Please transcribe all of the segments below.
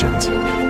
questions.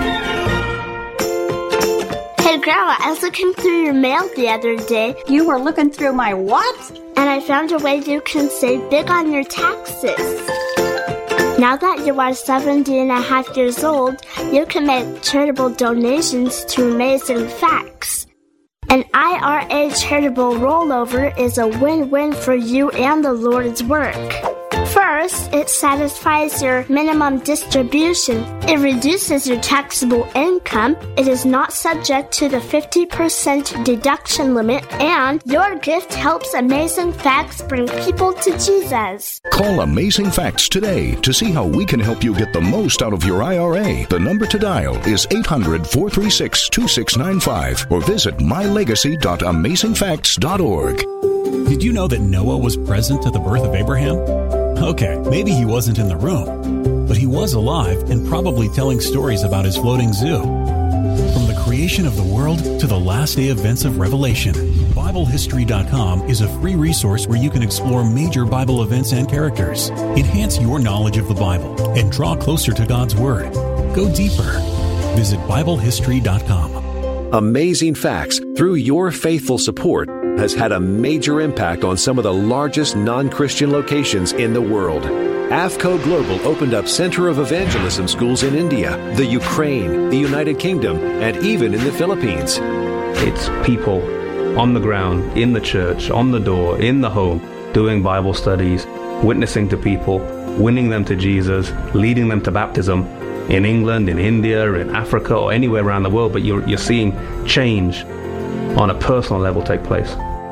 Hey, Grandma, I was looking through your mail the other day. You were looking through my what? And I found a way you can save big on your taxes. Now that you are 70 and a half years old, you can make charitable donations to Amazing Facts. An IRA charitable rollover is a win-win for you and the Lord's work. First, it satisfies your minimum distribution. It reduces your taxable income. It is not subject to the 50% deduction limit. And your gift helps Amazing Facts bring people to Jesus. Call Amazing Facts today to see how we can help you get the most out of your IRA. The number to dial is 800-436-2695 or visit mylegacy.amazingfacts.org. Did you know that Noah was present at the birth of Abraham? Okay, maybe he wasn't in the room, but he was alive and probably telling stories about his floating zoo. From the creation of the world to the last day events of Revelation, BibleHistory.com is a free resource where you can explore major Bible events and characters, enhance your knowledge of the Bible, and draw closer to God's Word. Go deeper. Visit BibleHistory.com. Amazing Facts, through your faithful support, has had a major impact on some of the largest non-Christian locations in the world. AFCO Global opened up Center of Evangelism schools in India, the Ukraine, the United Kingdom, and even in the Philippines. It's people on the ground, in the church, on the door, in the home, doing Bible studies, witnessing to people, winning them to Jesus, leading them to baptism in England, in India, in Africa, or anywhere around the world. But you're seeing change on a personal level take place.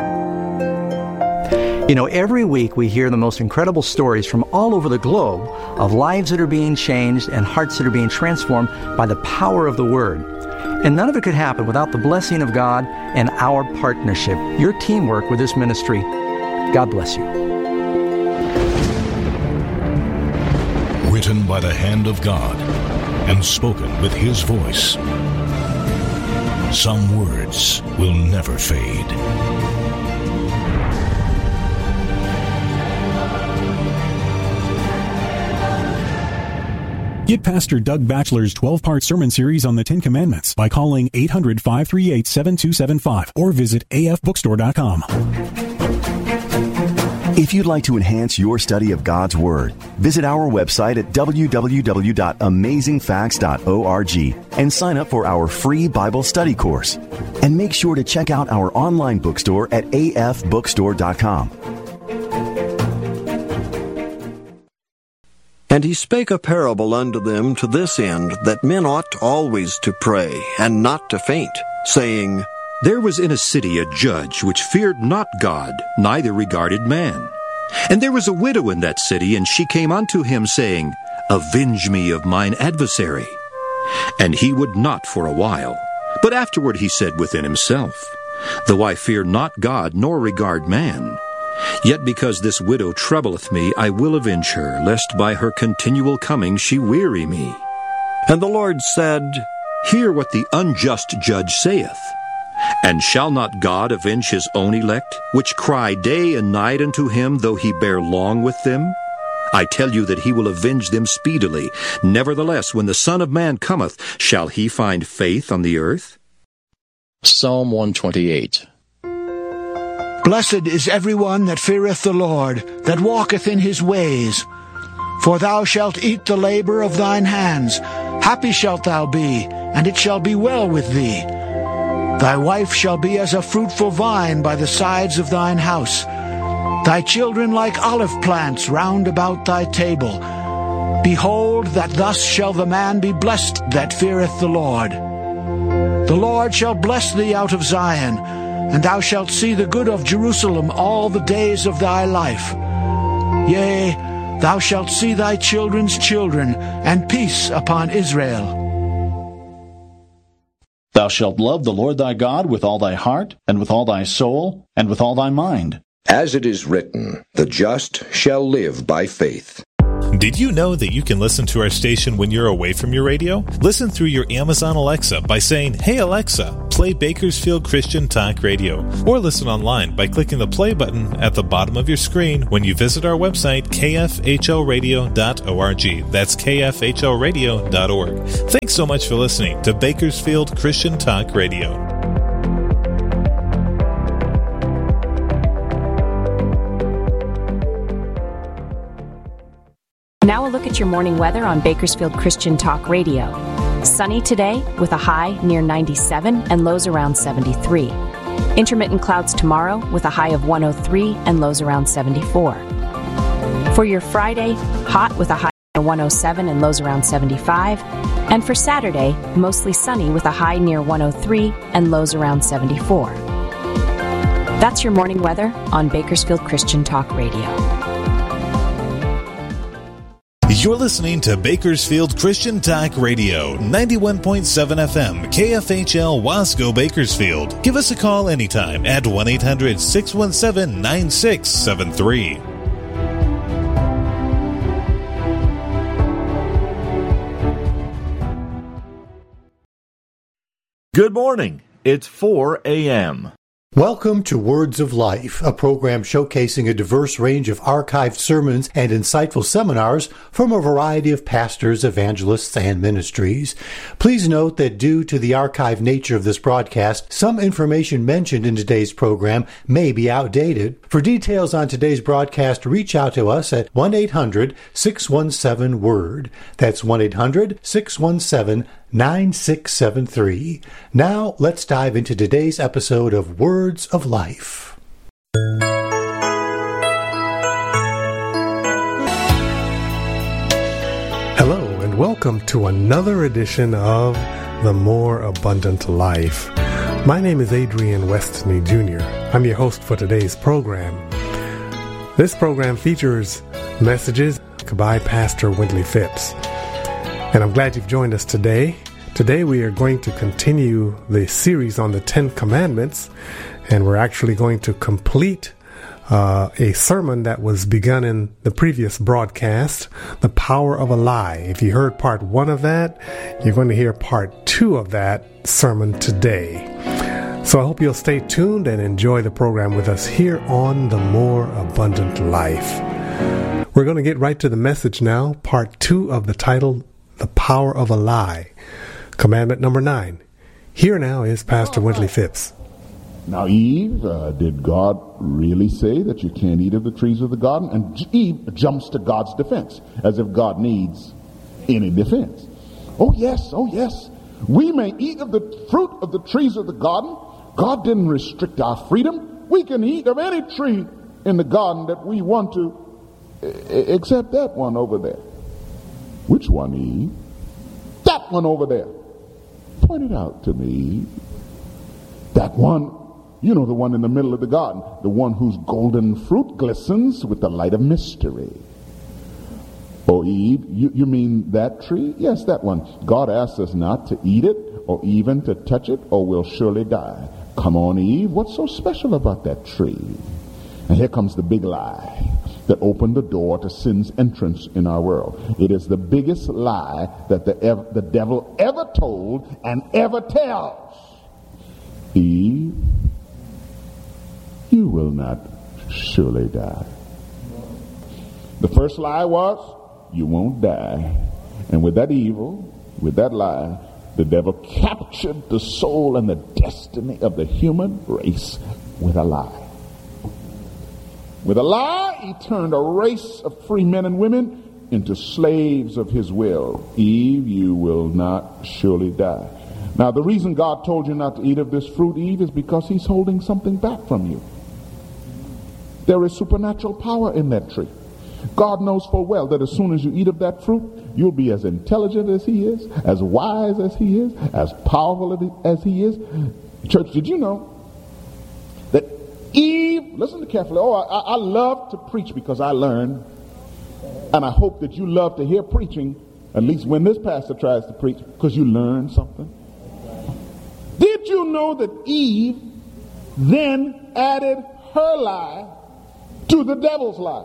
You know, every week we hear the most incredible stories from all over the globe of lives that are being changed and hearts that are being transformed by the power of the Word. And none of it could happen without the blessing of God and our partnership, your teamwork with this ministry. God bless you. Written by the hand of God and spoken with His voice. Some words will never fade. Get Pastor Doug Batchelor's 12-part sermon series on the Ten Commandments by calling 800-538-7275 or visit afbookstore.com. If you'd like to enhance your study of God's Word, visit our website at www.amazingfacts.org and sign up for our free Bible study course. And make sure to check out our online bookstore at afbookstore.com. And he spake a parable unto them to this end, that men ought always to pray, and not to faint, saying, There was in a city a judge which feared not God, neither regarded man. And there was a widow in that city, and she came unto him, saying, Avenge me of mine adversary. And he would not for a while. But afterward he said within himself, Though I fear not God, nor regard man, yet because this widow troubleth me, I will avenge her, lest by her continual coming she weary me. And the Lord said, Hear what the unjust judge saith. And shall not God avenge his own elect, which cry day and night unto him, though he bear long with them? I tell you that he will avenge them speedily. Nevertheless, when the Son of Man cometh, shall he find faith on the earth? Psalm 128. Blessed is everyone that feareth the Lord, that walketh in his ways. For thou shalt eat the labor of thine hands. Happy shalt thou be, and it shall be well with thee. Thy wife shall be as a fruitful vine by the sides of thine house, thy children like olive plants round about thy table. Behold, that thus shall the man be blessed that feareth the Lord. The Lord shall bless thee out of Zion, and thou shalt see the good of Jerusalem all the days of thy life. Yea, thou shalt see thy children's children, and peace upon Israel. Thou shalt love the Lord thy God with all thy heart, and with all thy soul, and with all thy mind. As it is written, the just shall live by faith. Did you know that you can listen to our station when you're away from your radio? Listen through your Amazon Alexa by saying, Hey Alexa, play play Bakersfield Christian Talk Radio, or listen online by clicking the play button at the bottom of your screen when you visit our website, kfhlradio.org. That's kfhlradio.org. Thanks so much for listening to Bakersfield Christian Talk Radio. Now a look at your morning weather on Bakersfield Christian Talk Radio. Sunny today with a high near 97 and lows around 73. Intermittent clouds tomorrow with a high of 103 and lows around 74. For your Friday, hot with a high of 107 and lows around 75. And for Saturday, mostly sunny with a high near 103 and lows around 74. That's your morning weather on Bakersfield Christian Talk Radio. You're listening to Bakersfield Christian Talk Radio, 91.7 FM, KFHL Wasco, Bakersfield. Give us a call anytime at 1-800-617-9673. Good morning. It's 4 a.m. Welcome to Words of Life, a program showcasing a diverse range of archived sermons and insightful seminars from a variety of pastors, evangelists, and ministries. Please note that due to the archived nature of this broadcast, some information mentioned in today's program may be outdated. For details on today's broadcast, reach out to us at 1-800-617-WORD. That's 1-800-617-9673. Now, let's dive into today's episode of Words of Life. Hello, and welcome to another edition of The More Abundant Life. My name is Adrian Westney Jr. I'm your host for today's program. This program features messages by Pastor Wendley Phipps. And I'm glad you've joined us today. Today we are going to continue the series on the 10 Commandments, and we're actually going to complete a sermon that was begun in the previous broadcast, The Power of a Lie. If you heard part 1 of that, you're going to hear part 2 of that sermon today. So I hope you'll stay tuned and enjoy the program with us here on The More Abundant Life. We're going to get right to the message now, part 2 of the title, The Power of a Lie. Commandment number 9. Here now is Pastor Wendley Phipps. Now, Eve, did God really say that you can't eat of the trees of the garden? And Eve jumps to God's defense, as if God needs any defense. Oh, yes, oh, yes. We may eat of the fruit of the trees of the garden. God didn't restrict our freedom. We can eat of any tree in the garden that we want to, except that one over there. Which one, Eve? That one over there. Point it out to me. That one, you know, the one in the middle of the garden, the one whose golden fruit glistens with the light of mystery. Oh, Eve, you mean that tree? Yes, that one. God asks us not to eat it or even to touch it, or we'll surely die. Come on, Eve, what's so special about that tree? And here comes the big lie that opened the door to sin's entrance in our world. It is the biggest lie that the devil ever told and ever tells. Eve, you will not surely die. The first lie was, you won't die. And with that evil, with that lie, the devil captured the soul and the destiny of the human race with a lie. With a lie, he turned a race of free men and women into slaves of his will. Eve, you will not surely die. Now, the reason God told you not to eat of this fruit, Eve, is because he's holding something back from you. There is supernatural power in that tree. God knows full well that as soon as you eat of that fruit, you'll be as intelligent as he is, as wise as he is, as powerful as he is. Church, did you know that Eve, listen carefully. Oh, I love to preach because I learn. And I hope that you love to hear preaching, at least when this pastor tries to preach, because you learn something. Did you know that Eve then added her lie to the devil's lie?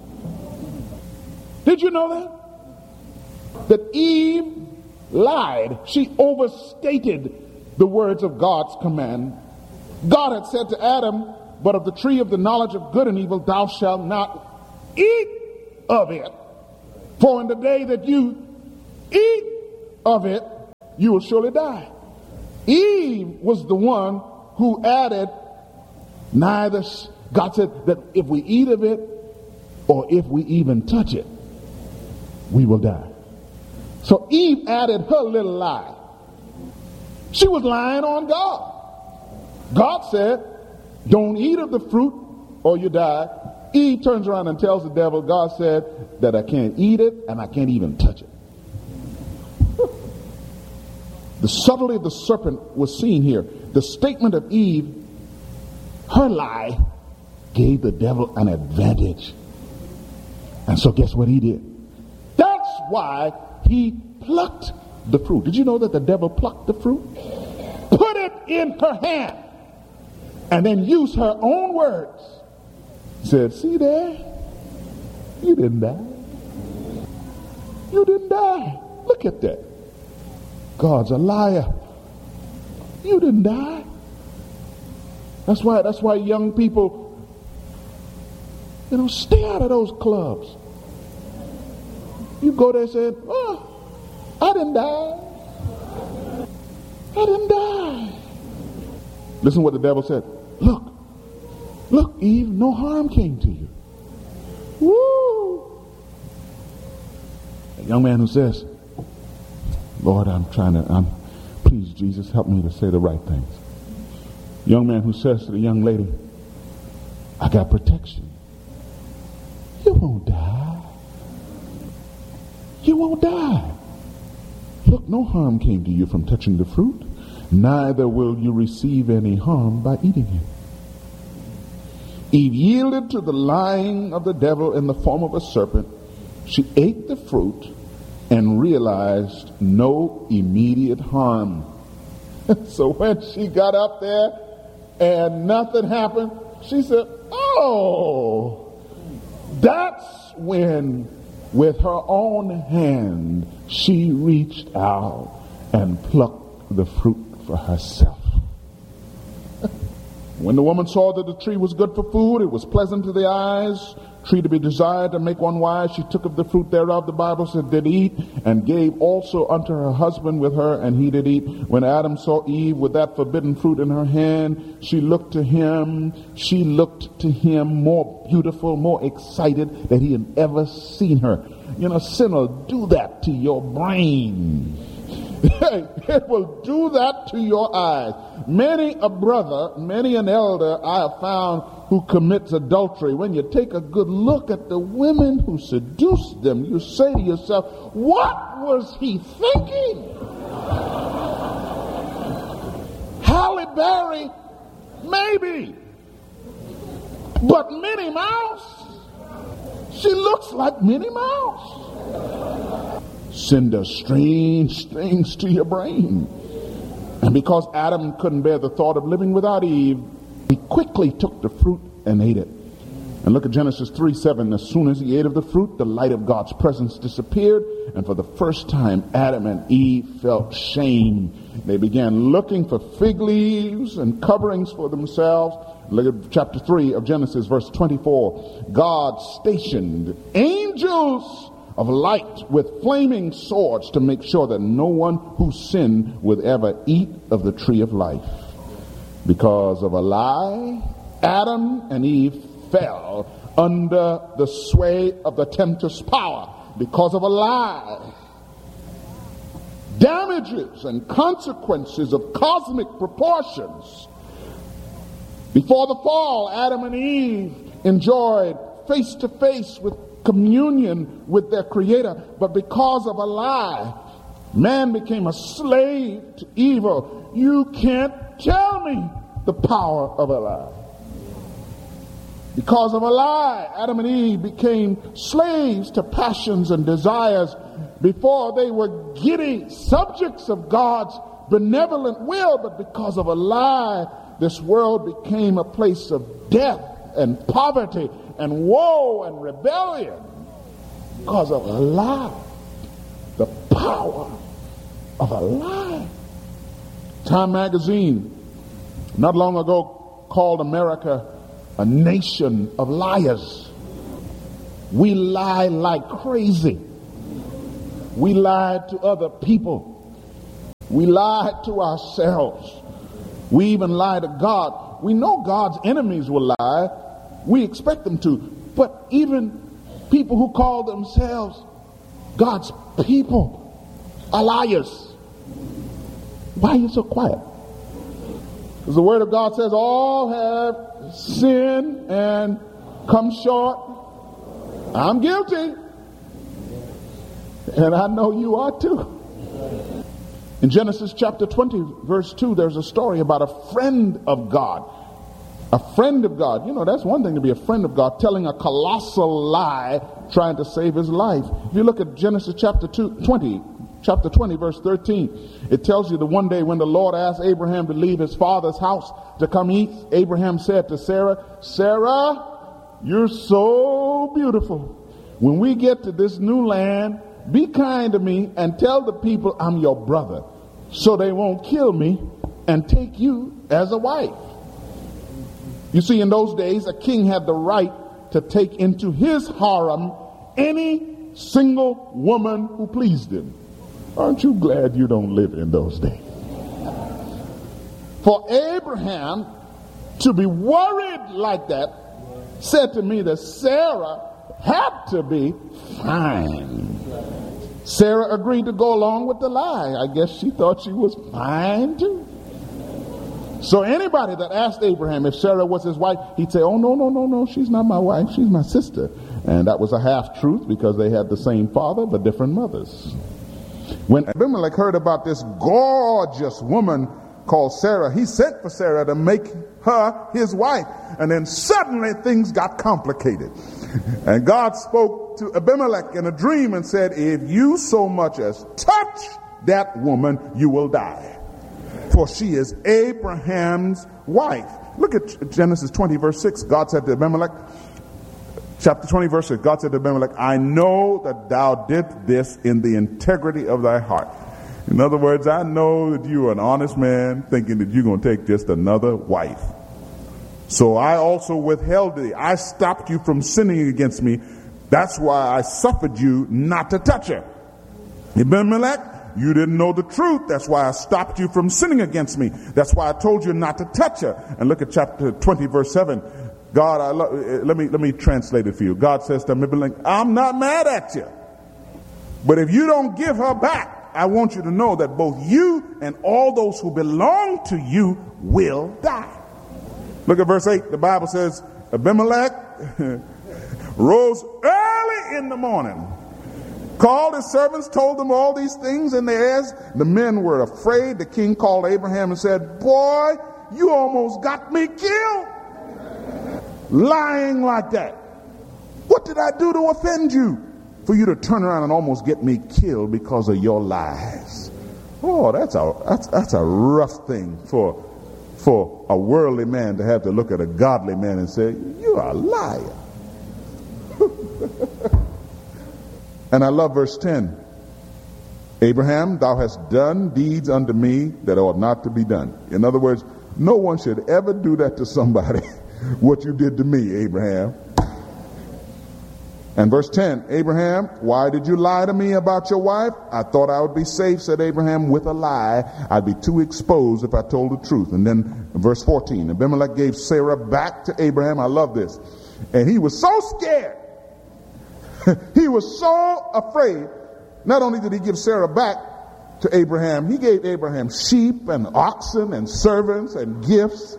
Did you know that? That Eve lied. She overstated the words of God's command. God had said to Adam, but of the tree of the knowledge of good and evil thou shalt not eat of it. For in the day that you eat of it, you will surely die. Eve was the one who added, neither, God said that if we eat of it or if we even touch it, we will die. So Eve added her little lie. She was lying on God. God said, don't eat of the fruit or you die. Eve turns around and tells the devil, God said that I can't eat it and I can't even touch it. The subtlety of the serpent was seen here. The statement of Eve, her lie, gave the devil an advantage. And so guess what he did? That's why he plucked the fruit. Did you know that the devil plucked the fruit? Put it in her hand. And then used her own words. Said, see there? You didn't die. You didn't die. Look at that. God's a liar. You didn't die. That's why young people, stay out of those clubs. You go there and say, oh, I didn't die. I didn't die. Listen to what the devil said. Look, Eve, no harm came to you. Woo! A young man who says, Lord, please, Jesus, help me to say the right things. Young man who says to the young lady, I got protection. You won't die. You won't die. Look, no harm came to you from touching the fruit. Neither will you receive any harm by eating it. Eve yielded to the lying of the devil in the form of a serpent. She ate the fruit and realized no immediate harm. So when she got up there and nothing happened, she said, oh, that's when with her own hand she reached out and plucked the fruit for herself. When the woman saw that the tree was good for food, it was pleasant to the eyes, tree to be desired to make one wise, she took of the fruit thereof, the Bible said, did eat, and gave also unto her husband with her, and he did eat. When Adam saw Eve with that forbidden fruit in her hand, she looked to him more beautiful, more excited than he had ever seen her. Sin will do that to your brain. It will do that to your eyes. Many a brother, many an elder I have found who commits adultery. When you take a good look at the women who seduced them, you say to yourself, what was he thinking? Halle Berry, maybe. But Minnie Mouse, she looks like Minnie Mouse. Sin does strange things to your brain. And because Adam couldn't bear the thought of living without Eve, he quickly took the fruit and ate it. And look at Genesis 3:7. As soon as he ate of the fruit, the light of God's presence disappeared. And for the first time, Adam and Eve felt shame. They began looking for fig leaves and coverings for themselves. Look at chapter 3 of Genesis, verse 24. God stationed angels of light with flaming swords to make sure that no one who sinned would ever eat of the tree of life. Because of a lie, Adam and Eve fell under the sway of the tempter's power. Because of a lie, damages and consequences of cosmic proportions. Before the fall, Adam and Eve enjoyed face-to-face with communion with their Creator, but because of a lie, man became a slave to evil. You can't tell me the power of a lie. Because of a lie, Adam and Eve became slaves to passions and desires before they were giddy subjects of God's benevolent will. But because of a lie, this world became a place of death and poverty and woe and rebellion. Because of a lie. The power of a lie. Time magazine not long ago called America a nation of liars. We lie like crazy. We lie to other people. We lie to ourselves. We even lie to God. We know God's enemies will lie. We expect them to. But even people who call themselves God's people are liars. Why are you so quiet? Because the Word of God says all have sinned and come short. I'm guilty. And I know you are too. In Genesis chapter 20, verse 2, there's a story about a friend of God. A friend of God. You know, that's one thing to be a friend of God, telling a colossal lie, trying to save his life. If you look at Genesis chapter 20, verse 13, it tells you that one day when the Lord asked Abraham to leave his father's house to come eat, Abraham said to Sarah, Sarah, you're so beautiful. When we get to this new land, be kind to me and tell the people I'm your brother, so they won't kill me and take you as a wife. You see, in those days, a king had the right to take into his harem any single woman who pleased him. Aren't you glad you don't live in those days? For Abraham to be worried like that said to me that Sarah had to be fine. Sarah agreed to go along with the lie. I guess she thought she was fine too. So anybody that asked Abraham if Sarah was his wife, he'd say, oh, no, she's not my wife, she's my sister. And that was a half-truth because they had the same father but different mothers. When Abimelech heard about this gorgeous woman called Sarah, he sent for Sarah to make her his wife. And then suddenly things got complicated. And God spoke to Abimelech in a dream and said, if you so much as touch that woman, you will die. For she is Abraham's wife. Look at Genesis 20, verse 6. God said to Abimelech, chapter 20, verse 6, God said to Abimelech, I know that thou didst this in the integrity of thy heart. In other words, I know that you are an honest man thinking that you're going to take just another wife. So I also withheld thee. I stopped you from sinning against me. That's why I suffered you not to touch her. Abimelech, you didn't know the truth. That's why I stopped you from sinning against me. That's why I told you not to touch her. And look at chapter 20, verse 7. God, let me translate it for you. God says to Abimelech, I'm not mad at you. But if you don't give her back, I want you to know that both you and all those who belong to you will die. Look at verse 8. The Bible says, Abimelech rose early in the morning, called his servants, told them all these things, and they asked. The men were afraid. The king called Abraham and said, boy, you almost got me killed. Lying like that. What did I do to offend you for you to turn around and almost get me killed because of your lies? Oh, that's a rough thing for a worldly man to have to look at a godly man and say, you're a liar. And I love verse 10. Abraham, thou hast done deeds unto me that ought not to be done. In other words, no one should ever do that to somebody what you did to me, Abraham. And verse 10, Abraham, why did you lie to me about your wife? I thought I would be safe, said Abraham, with a lie. I'd be too exposed if I told the truth. And then verse 14, Abimelech gave Sarah back to Abraham. I love this. And he was so scared. He was so afraid. Not only did he give Sarah back to Abraham, he gave Abraham sheep and oxen and servants and gifts.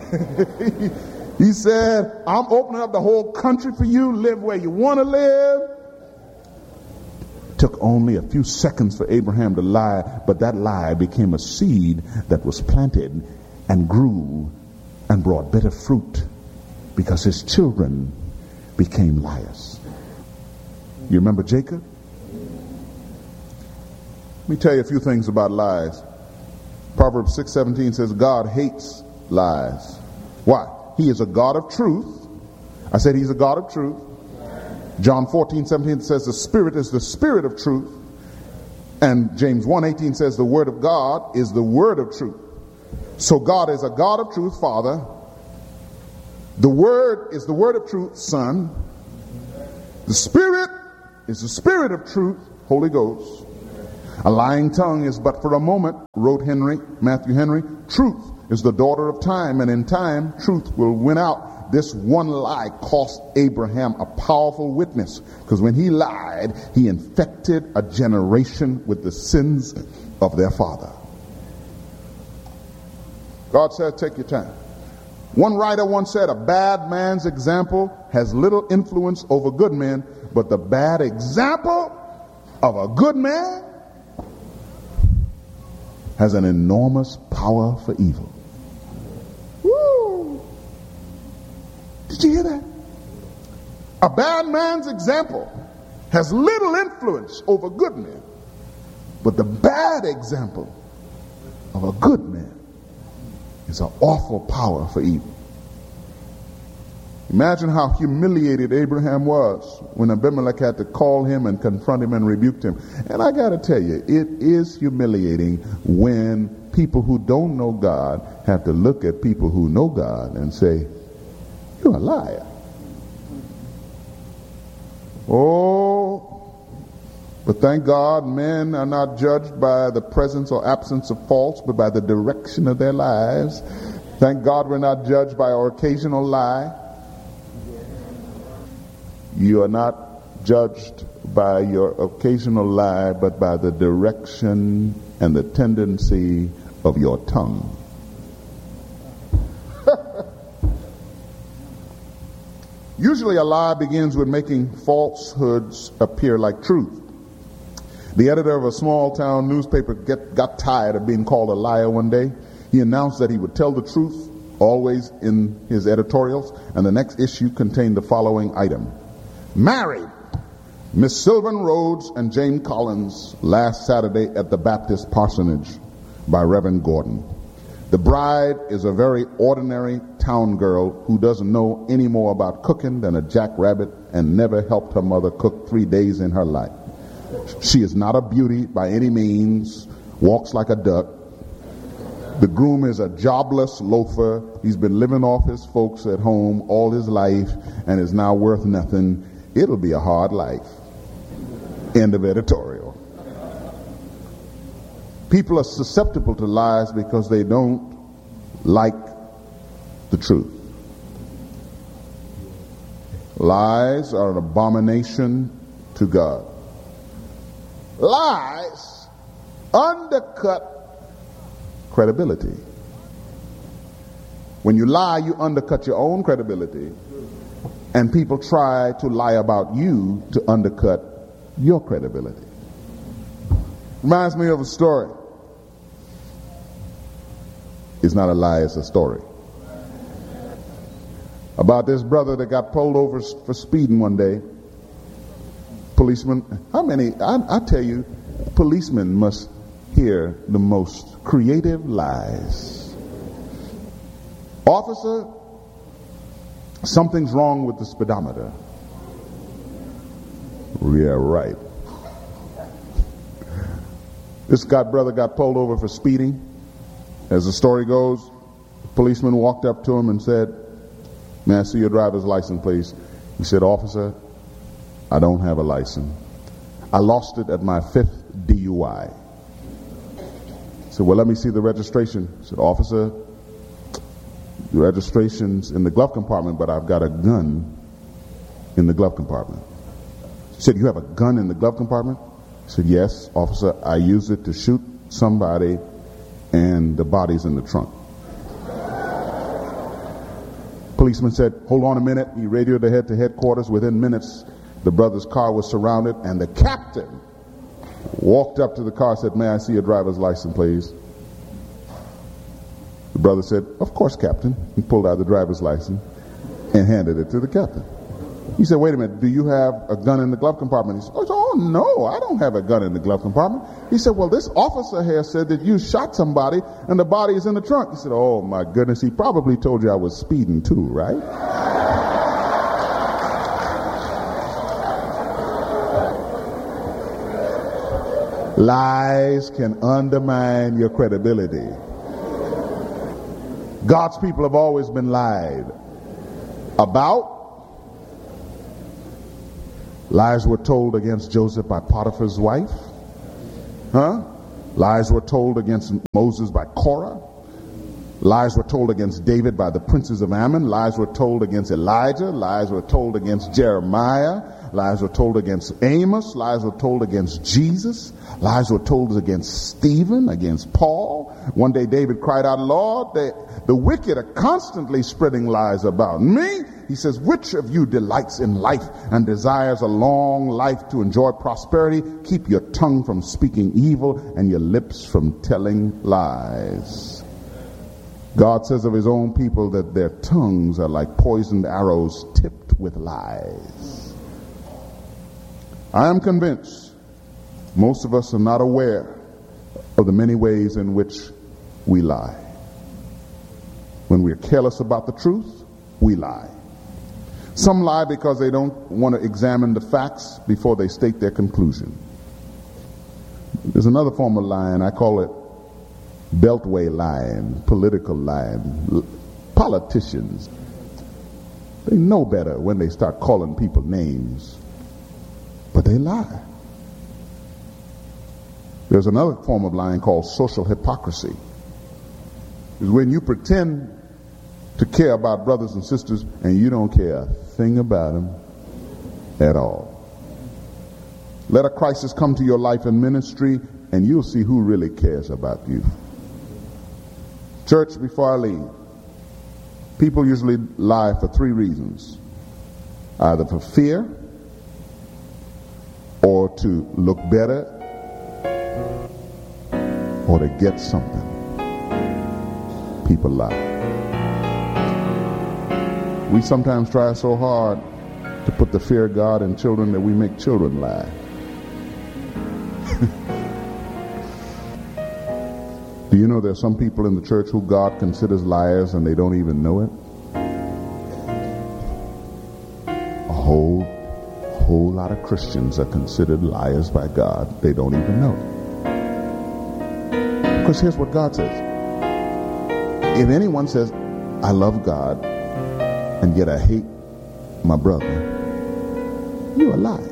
He said, I'm opening up the whole country for you. Live where you want to live. It took only a few seconds for Abraham to lie, but that lie became a seed that was planted and grew and brought bitter fruit because his children became liars. You remember Jacob? Let me tell you a few things about lies. Proverbs 6:17 says God hates lies. Why? He is a God of truth. I said he's a God of truth. John 14:17 says the Spirit is the Spirit of truth. And James 1:18 says the Word of God is the Word of truth. So God is a God of truth, Father. The Word is the Word of truth, Son. The Spirit is the Spirit of truth, Holy Ghost. A lying tongue is but for a moment, wrote Matthew Henry. Truth is the daughter of time, and in time, truth will win out. This one lie cost Abraham a powerful witness, because when he lied, he infected a generation with the sins of their father. God said, take your time. One writer once said, a bad man's example has little influence over good men, but the bad example of a good man has an enormous power for evil. Woo! Did you hear that? A bad man's example has little influence over good men, but the bad example of a good man is an awful power for evil. Imagine how humiliated Abraham was when Abimelech had to call him and confront him and rebuked him. And I got to tell you, it is humiliating when people who don't know God have to look at people who know God and say, you're a liar. Oh, but thank God men are not judged by the presence or absence of faults, but by the direction of their lives. Thank God we're not judged by our occasional lie. You are not judged by your occasional lie, but by the direction and the tendency of your tongue. Usually a lie begins with making falsehoods appear like truth. The editor of a small town newspaper got tired of being called a liar one day. He announced that he would tell the truth, always in his editorials, and the next issue contained the following item. Married Miss Sylvan Rhodes and James Collins last Saturday at the Baptist parsonage by Reverend Gordon. The bride is a very ordinary town girl who doesn't know any more about cooking than a jackrabbit and never helped her mother cook 3 days in her life. She is not a beauty by any means, walks like a duck. The groom is a jobless loafer. He's been living off his folks at home all his life and is now worth nothing. It'll be a hard life. End of editorial. People are susceptible to lies because they don't like the truth. Lies are an abomination to God. Lies undercut credibility. When you lie, you undercut your own credibility, and people try to lie about you to undercut your credibility. Reminds me of a story. It's not a lie, it's a story. About this brother that got pulled over for speeding one day. Policeman, I tell you, policemen must hear the most creative lies. Officer, something's wrong with the speedometer. Yeah, right. This brother got pulled over for speeding. As the story goes, the policeman walked up to him and said, "May I see your driver's license, please?" He said, "Officer, I don't have a license. I lost it at my 5th DUI. He said, "Well, let me see the registration." He said, "Officer, the registration's in the glove compartment, but I've got a gun in the glove compartment." He said, "You have a gun in the glove compartment?" He said, "Yes, officer, I used it to shoot somebody and the body's in the trunk." Policeman said, "Hold on a minute." He radioed ahead to headquarters. Within minutes, the brother's car was surrounded, and the captain walked up to the car and said, "May I see your driver's license, please?" The brother said, "Of course, Captain." He pulled out the driver's license and handed it to the captain. He said, "Wait a minute, do you have a gun in the glove compartment?" He said, "Oh, no, I don't have a gun in the glove compartment." He said, "Well, this officer here said that you shot somebody and the body is in the trunk." He said, "Oh, my goodness, he probably told you I was speeding too, right?" Lies can undermine your credibility. God's people have always been lied about. Lies were told against Joseph by Potiphar's wife. Lies were told against Moses by Korah. Lies were told against David by the princes of Ammon. Lies were told against Elijah. Lies were told against Jeremiah. Lies were told against Amos. Lies were told against Jesus. Lies were told against Stephen, against Paul. One day David cried out, Lord, the wicked are constantly spreading lies about me. He says, which of you delights in life and desires a long life to enjoy prosperity? Keep your tongue from speaking evil and your lips from telling lies. God says of his own people that their tongues are like poisoned arrows tipped with lies. I am convinced most of us are not aware of the many ways in which we lie. When we're careless about the truth, we lie. Some lie because they don't want to examine the facts before they state their conclusion. There's another form of lying. I call it beltway lying, political lying. Politicians, they know better when they start calling people names, but they lie. There's another form of lying called social hypocrisy. It's when you pretend to care about brothers and sisters and you don't care a thing about them at all. Let a crisis come to your life and ministry and you'll see who really cares about you. Church, before I leave, people usually lie for three reasons. Either for fear, or to look better, or to get something. People lie. We sometimes try so hard to put the fear of God in children that we make children lie. Do you know there's some people in the church who God considers liars and they don't even know it? A whole lot of Christians are considered liars by God. They don't even know it. Because here's what God says. If anyone says, I love God, and yet I hate my brother, you're a liar.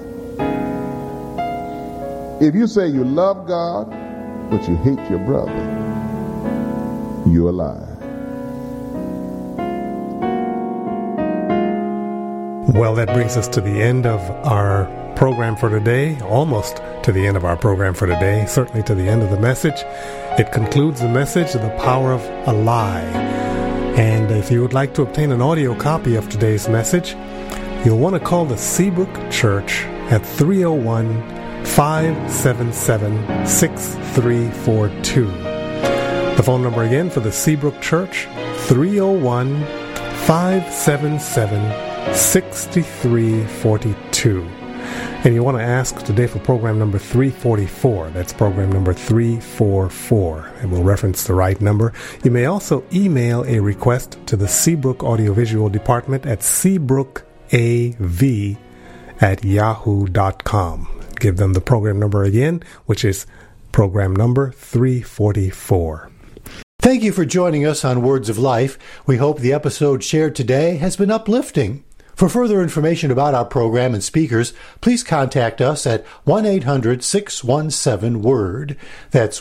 If you say you love God, but you hate your brother, you're a liar. Well, that brings us to the end of our program for today, almost to the end of our program for today, certainly to the end of the message. It concludes the message, The Power of a Lie. And if you would like to obtain an audio copy of today's message, you'll want to call the Seabrook Church at 301-577-6342. The phone number again for the Seabrook Church, 301-577-6342. And you want to ask today for program number 344. That's program number 344. And we'll reference the right number. You may also email a request to the Seabrook Audiovisual Department at seabrookav@yahoo.com. Give them the program number again, which is program number 344. Thank you for joining us on Words of Life. We hope the episode shared today has been uplifting. For further information about our program and speakers, please contact us at 1-800-617-WORD. That's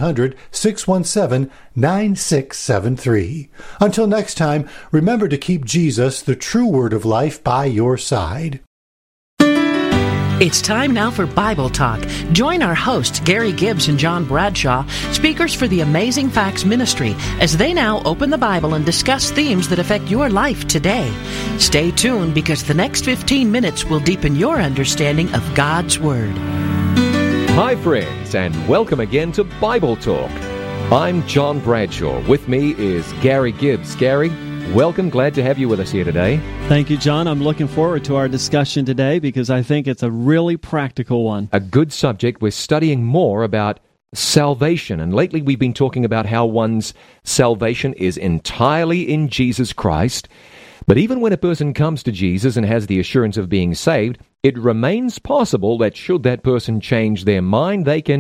1-800-617-9673. Until next time, remember to keep Jesus, the true Word of Life, by your side. It's time now for Bible Talk. Join our hosts, Gary Gibbs and John Bradshaw, speakers for the Amazing Facts Ministry, as they now open the Bible and discuss themes that affect your life today. Stay tuned because the next 15 minutes will deepen your understanding of God's Word. Hi, friends, and welcome again to Bible Talk. I'm John Bradshaw. With me is Gary Gibbs. Gary, welcome. Glad to have you with us here today. Thank you, John. I'm looking forward to our discussion today because I think it's a really practical one. A good subject. We're studying more about salvation, and lately we've been talking about how one's salvation is entirely in Jesus Christ. But even when a person comes to Jesus and has the assurance of being saved, it remains possible that should that person change their mind, they can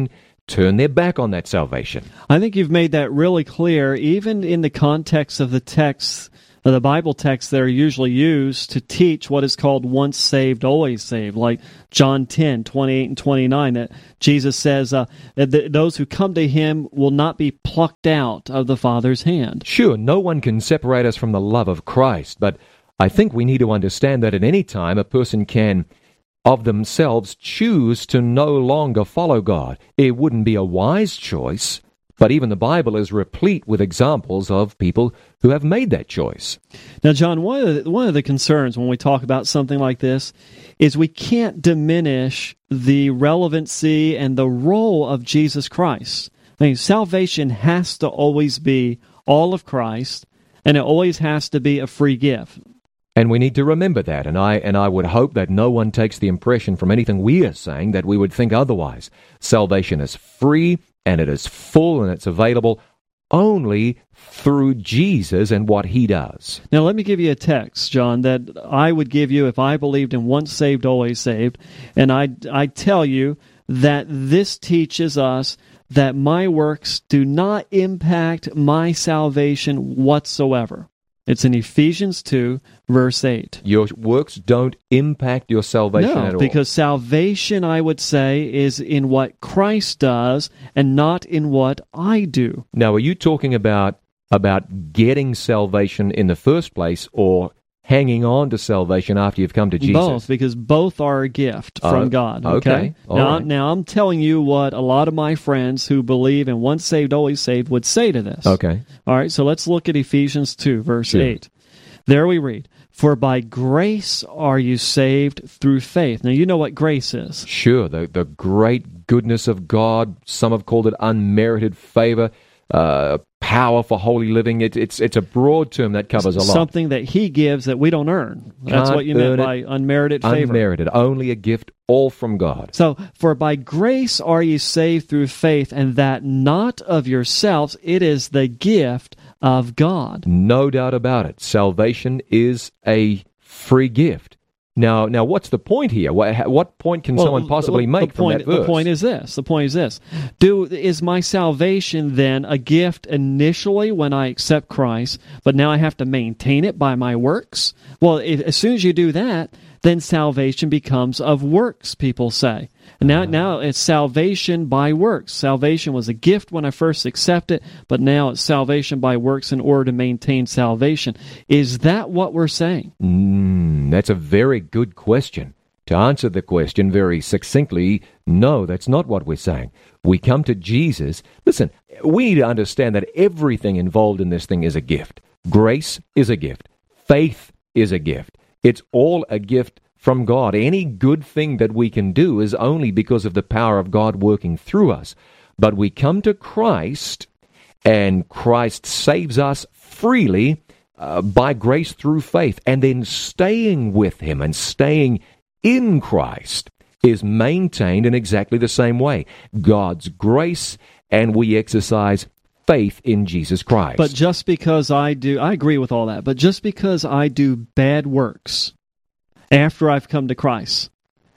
turn their back on that salvation. I think you've made that really clear, even in the context of the texts, the Bible texts that are usually used to teach what is called once saved, always saved, like John 10, 28 and 29, that Jesus says that those who come to him will not be plucked out of the Father's hand. Sure, no one can separate us from the love of Christ, but I think we need to understand that at any time a person can, of themselves, choose to no longer follow God. It wouldn't be a wise choice, but even the Bible is replete with examples of people who have made that choice. Now, John, one of the concerns when we talk about something like this is we can't diminish the relevancy and the role of Jesus Christ. I mean, salvation has to always be all of Christ, and it always has to be a free gift. And we need to remember that, and I would hope that no one takes the impression from anything we are saying that we would think otherwise. Salvation is free, and it is full, and it's available only through Jesus and what he does. Now, let me give you a text, John, that I would give you if I believed in once saved, always saved, and I tell you that this teaches us that my works do not impact my salvation whatsoever. It's in Ephesians 2, verse 8. Your works don't impact your salvation at all. No, because salvation, I would say, is in what Christ does and not in what I do. Now, are you talking about getting salvation in the first place or hanging on to salvation after you've come to Jesus? Both, because both are a gift from God. Okay. Now, I'm telling you what a lot of my friends who believe in once saved, always saved would say to this. Okay. All right, so let's look at Ephesians 2, verse 8. There we read, "For by grace are you saved through faith." Now, you know what grace is. Sure, the great goodness of God. Some have called it unmerited favor. Power for holy living. It's a broad term that covers a lot. Something that he gives that we don't earn. That's what you meant by unmerited favor. Unmerited, only a gift, all from God. So, for by grace are ye saved through faith, and that not of yourselves, it is the gift of God. No doubt about it. Salvation is a free gift. Now, what's the point here? What point can someone possibly make from that verse? The point is this. Is my salvation then a gift initially when I accept Christ, but now I have to maintain it by my works? Well, as soon as you do that, then salvation becomes of works, people say. And now it's salvation by works. Salvation was a gift when I first accepted, but now it's salvation by works in order to maintain salvation. Is that what we're saying? That's a very good question. To answer the question very succinctly, no, that's not what we're saying. We come to Jesus. Listen, we need to understand that everything involved in this thing is a gift. Grace is a gift. Faith is a gift. It's all a gift from God. Any good thing that we can do is only because of the power of God working through us. But we come to Christ, and Christ saves us freely by grace through faith. And then staying with him and staying in Christ is maintained in exactly the same way. God's grace, and we exercise faith in Jesus Christ. But just because I agree with all that, but just because I do bad works after I've come to Christ,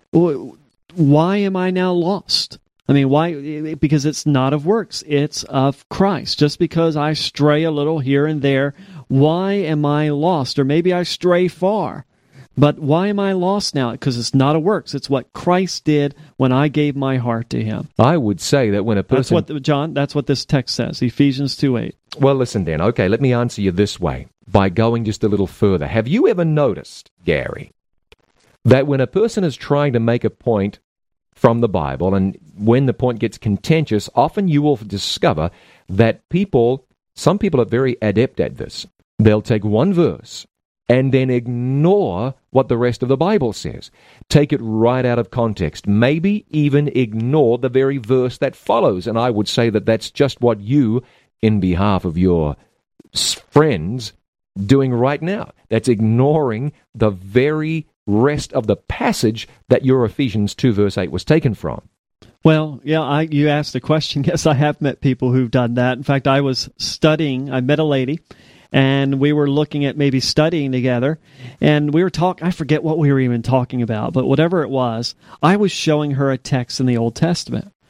why am I now lost? I mean, why? Because it's not of works, it's of Christ. Just because I stray a little here and there, why am I lost? Or maybe I stray far. But why am I lost now? Because it's not of works. It's what Christ did when I gave my heart to him. I would say that when a person... That's what this text says, Ephesians 2:8. Well, listen then. Okay, let me answer you this way, by going just a little further. Have you ever noticed, Gary, that when a person is trying to make a point from the Bible, and when the point gets contentious, often you will discover that some people are very adept at this. They'll take one verse and then ignore what the rest of the Bible says. Take it right out of context. Maybe even ignore the very verse that follows. And I would say that that's just what you, in behalf of your friends, doing right now. That's ignoring the very rest of the passage that your Ephesians 2 verse 8 was taken from. Well, yeah, you asked the question. Yes, I have met people who've done that. In fact, I met a lady, and we were looking at maybe studying together, and we were I forget what we were even talking about, but whatever it was, I was showing her a text in the Old Testament.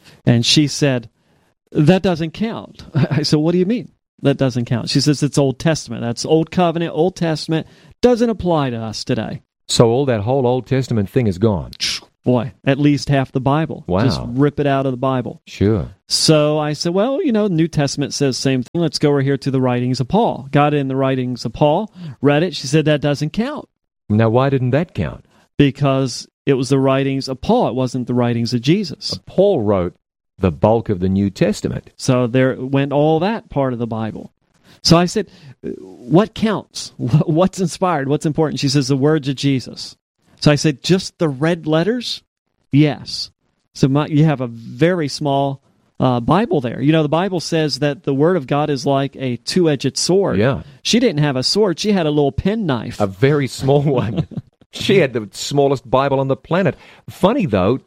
And she said, that doesn't count. I said, what do you mean that doesn't count? She says, it's Old Testament. That's Old Covenant, Old Testament. Doesn't apply to us today. So all that whole Old Testament thing is gone. Boy, at least half the Bible. Wow. Just rip it out of the Bible. Sure. So I said, well, the New Testament says the same thing. Let's go over here to the writings of Paul. Got in the writings of Paul, read it. She said, that doesn't count. Now, why didn't that count? Because it was the writings of Paul. It wasn't the writings of Jesus. Paul wrote the bulk of the New Testament. So there went all that part of the Bible. So I said, what counts? What's inspired? What's important? She says, the words of Jesus. So I said, just the red letters? Yes. So you have a very small Bible there. The Bible says that the Word of God is like a two-edged sword. Yeah. She didn't have a sword. She had a little penknife. A very small one. She had the smallest Bible on the planet. Funny, though,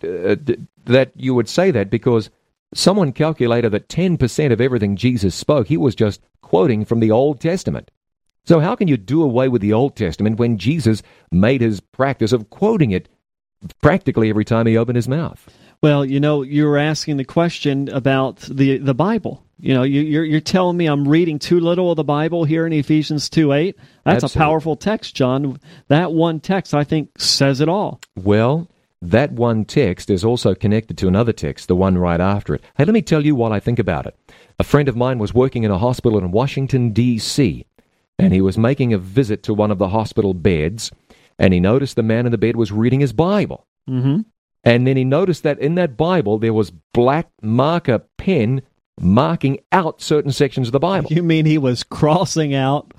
that you would say that, because someone calculated that 10% of everything Jesus spoke, he was just quoting from the Old Testament. So how can you do away with the Old Testament when Jesus made his practice of quoting it practically every time he opened his mouth? Well, you were asking the question about the Bible. You're telling me I'm reading too little of the Bible here in Ephesians 2:8? That's Absolutely. A powerful text, John. That one text, I think, says it all. Well, that one text is also connected to another text, the one right after it. Hey, let me tell you what I think about it. A friend of mine was working in a hospital in Washington, D.C., and he was making a visit to one of the hospital beds, and he noticed the man in the bed was reading his Bible. Mm-hmm. And then he noticed that in that Bible there was black marker pen marking out certain sections of the Bible. You mean he was crossing out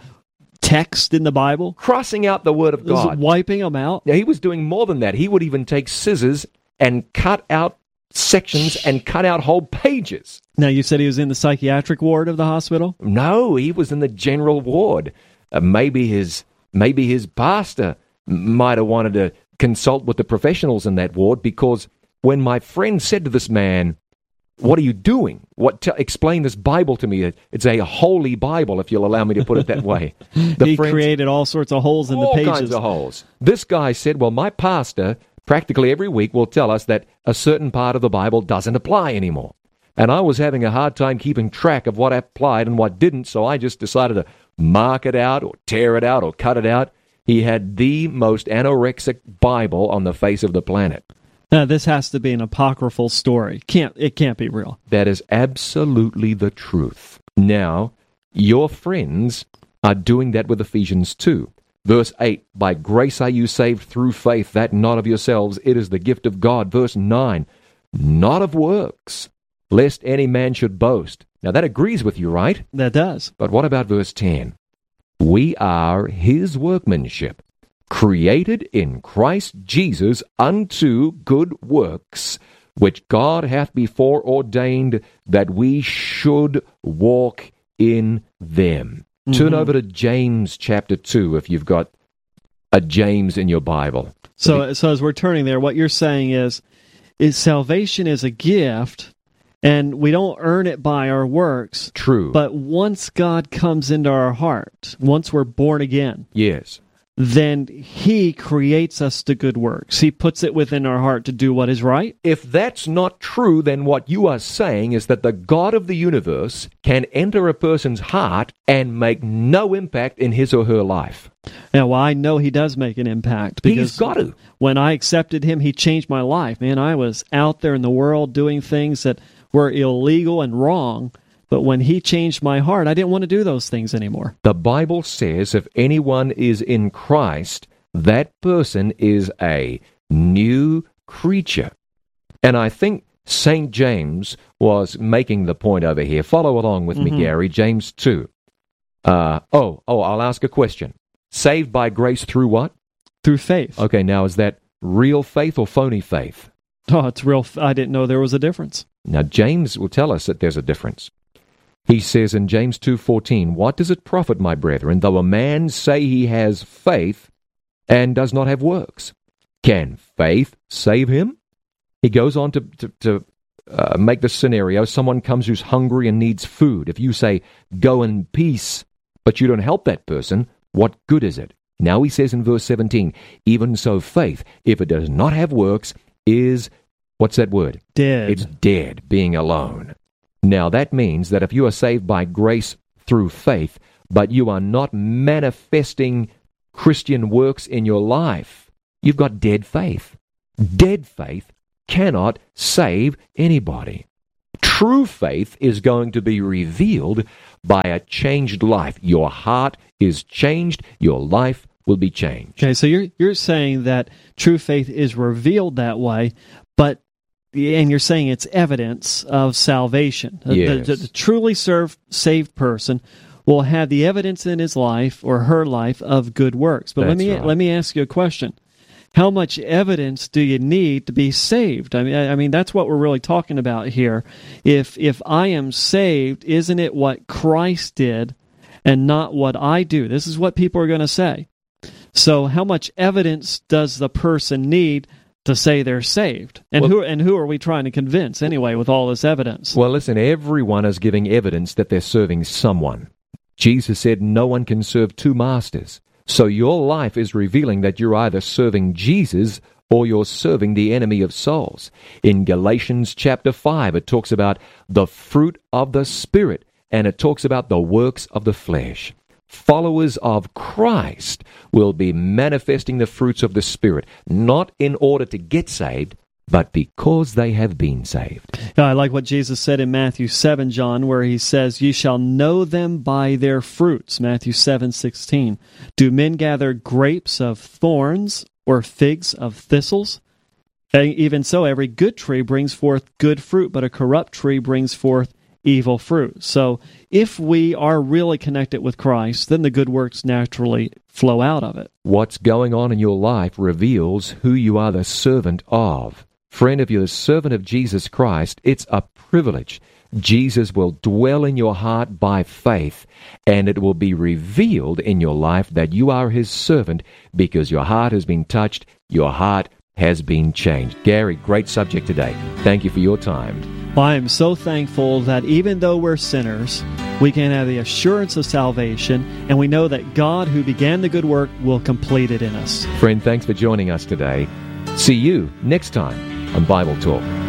text in the Bible? Crossing out the Word of God. Wiping them out? Yeah, he was doing more than that. He would even take scissors and cut out sections and cut out whole pages. Now, you said he was in the psychiatric ward of the hospital? No, he was in the general ward. Maybe his pastor might have wanted to consult with the professionals in that ward, because when my friend said to this man, "What are you doing? Explain this Bible to me. It's a holy Bible, if you'll allow me to put it that way." He created all sorts of holes in the pages. All kinds of holes. This guy said, well, my pastor practically every week will tell us that a certain part of the Bible doesn't apply anymore. And I was having a hard time keeping track of what applied and what didn't, so I just decided to mark it out or tear it out or cut it out. He had the most anorexic Bible on the face of the planet. Now, this has to be an apocryphal story. It can't be real. That is absolutely the truth. Now, your friends are doing that with Ephesians 2. Verse 8, by grace are you saved through faith, that not of yourselves, it is the gift of God. Verse 9, not of works, lest any man should boast. Now that agrees with you, right? That does. But what about verse 10? We are his workmanship, created in Christ Jesus unto good works, which God hath before ordained that we should walk in them. Mm-hmm. Turn over to James chapter 2 if you've got a James in your Bible. So as we're turning there, what you're saying is salvation is a gift, and we don't earn it by our works. True. But once God comes into our heart, once we're born again, yes, then he creates us to good works. He puts it within our heart to do what is right. If that's not true, then what you are saying is that the God of the universe can enter a person's heart and make no impact in his or her life. Yeah, well, I know he does make an impact. Because he's got to. When I accepted him, he changed my life. Man, I was out there in the world doing things that were illegal and wrong. But when he changed my heart, I didn't want to do those things anymore. The Bible says if anyone is in Christ, that person is a new creature. And I think St. James was making the point over here. Follow along with me, Gary. James 2. I'll ask a question. Saved by grace through what? Through faith. Okay, now is that real faith or phony faith? Oh, it's real. I didn't know there was a difference. Now, James will tell us that there's a difference. He says in James 2:14, what does it profit, my brethren, though a man say he has faith and does not have works? Can faith save him? He goes on to make the scenario. Someone comes who's hungry and needs food. If you say, go in peace, but you don't help that person, what good is it? Now he says in verse 17, even so faith, if it does not have works, is What's that word? Dead. It's dead, being alone. Now, that means that if you are saved by grace through faith, but you are not manifesting Christian works in your life, you've got dead faith. Dead faith cannot save anybody. True faith is going to be revealed by a changed life. Your heart is changed, your life will be changed. Okay, so you're saying that true faith is revealed that way, and you're saying it's evidence of salvation. Yes. The truly saved person will have the evidence in his life or her life of good works. But let me ask you a question. How much evidence do you need to be saved? I mean that's what we're really talking about here. If I am saved, isn't it what Christ did and not what I do? This is what people are going to say. So how much evidence does the person need to say they're saved? And who are we trying to convince anyway with all this evidence? Well, listen, everyone is giving evidence that they're serving someone. Jesus said no one can serve two masters. So your life is revealing that you're either serving Jesus or you're serving the enemy of souls. In Galatians chapter 5, it talks about the fruit of the Spirit, and it talks about the works of the flesh. Followers of Christ will be manifesting the fruits of the Spirit, not in order to get saved, but because they have been saved. I like what Jesus said in Matthew 7, John, where he says, "You shall know them by their fruits," Matthew 7:16. Do men gather grapes of thorns or figs of thistles? Even so, every good tree brings forth good fruit, but a corrupt tree brings forth evil fruit. So if we are really connected with Christ, then the good works naturally flow out of it. What's going on in your life reveals who you are the servant of. Friend, if you're the servant of Jesus Christ, it's a privilege. Jesus will dwell in your heart by faith, and it will be revealed in your life that you are his servant because your heart has been touched, your heart has been changed. Gary, great subject today. Thank you for your time. I am so thankful that even though we're sinners, we can have the assurance of salvation, and we know that God who began the good work will complete it in us. Friend, thanks for joining us today. See you next time on Bible Talk.